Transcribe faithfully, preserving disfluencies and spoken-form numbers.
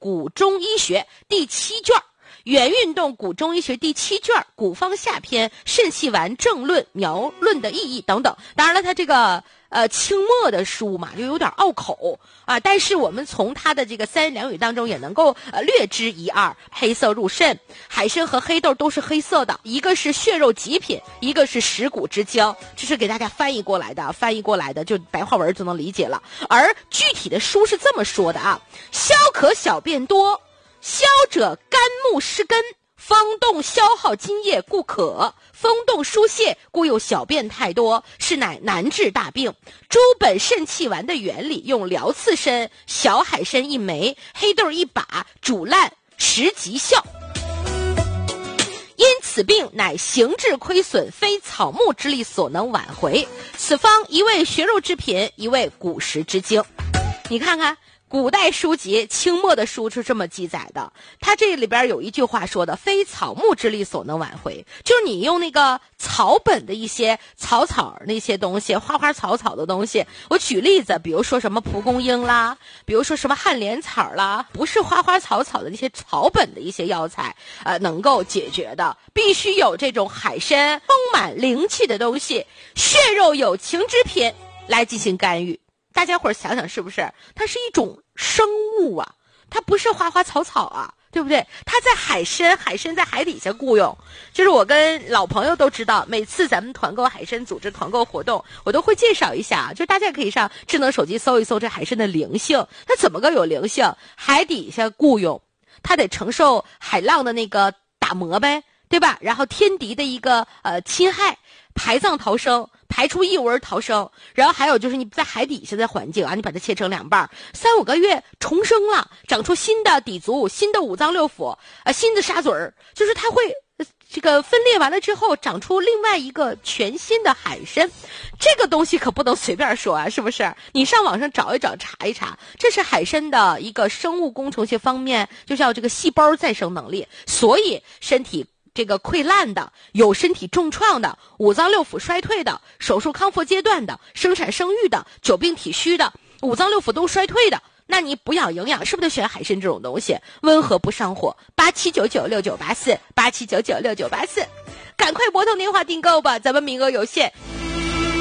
古中医学第七卷，原运动古中医学第七卷，古方下篇，肾气丸正论，描论的意义等等。当然了，它这个呃清末的书嘛，就有点拗口啊，但是我们从它的这个三言两语当中也能够呃略知一二。黑色入肾，海参和黑豆都是黑色的，一个是血肉极品，一个是食谷之交，这是给大家翻译过来的，翻译过来的就白话文就能理解了。而具体的书是这么说的啊：消渴小便多，消者肝木失根，风动消耗津液故渴，风动疏泄故又小便太多，是乃难治大病。诸本肾气丸的原理，用疗刺参、小海参一枚，黑豆一把，煮烂食即效。因此病乃形质亏损，非草木之力所能挽回。此方一味血肉之品，一味古食之精。你看看古代书籍，清末的书是这么记载的，它这里边有一句话说的，非草木之力所能挽回，就是你用那个草本的一些草草那些东西，花花草草的东西。我举例子，比如说什么蒲公英啦，比如说什么旱莲草啦，不是花花草草的那些草本的一些药材呃，能够解决的，必须有这种海参丰满灵气的东西，血肉有情之品来进行干预。大家伙儿想想是不是它是一种生物啊，它不是花花草草啊，对不对？它在海参，海参在海底下雇佣，就是我跟老朋友都知道，每次咱们团购海参组织团购活动，我都会介绍一下，就大家可以上智能手机搜一搜这海参的灵性。它怎么个有灵性？海底下雇佣，它得承受海浪的那个打磨呗，对吧？然后天敌的一个呃侵害，排藏逃生，排出异味逃生，然后还有就是你在海底下的环境啊，你把它切成两半，三五个月重生了，长出新的底足、新的五脏六腑、呃新的沙嘴儿，就是它会这个分裂完了之后长出另外一个全新的海参。这个东西可不能随便说啊，是不是？你上网上找一找，查一查，这是海参的一个生物工程学方面，就叫这个细胞再生能力。所以身体这个溃烂的，有身体重创的，五脏六腑衰退的，手术康复阶段的，生产生育的，久病体虚的，五脏六腑都衰退的，那你补养营养是不是得选海参这种东西？温和不上火。八七九九六九八四，八七九九六九八四，赶快拨通电话订购吧，咱们名额有限。